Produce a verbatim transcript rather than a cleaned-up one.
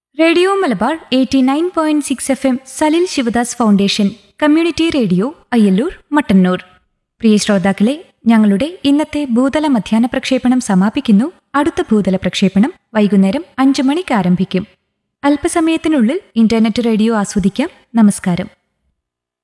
Radio Malabar eighty nine point six F M Salil Sivadas foundation community radio Ayyallur Mattannur. പ്രിയ ശ്രോതാക്കളെ, ഞങ്ങളുടെ ഇന്നത്തെ ഭൂതല മധ്യാഹ്ന പ്രക്ഷേപണം സമാപിക്കുന്നു. അടുത്ത ഭൂതല പ്രക്ഷേപണം വൈകുന്നേരം അഞ്ചു മണിക്ക് ആരംഭിക്കും. അല്പസമയത്തിനുള്ളിൽ ഇന്റർനെറ്റ് റേഡിയോ ആസ്വദിക്കാം. നമസ്കാരം.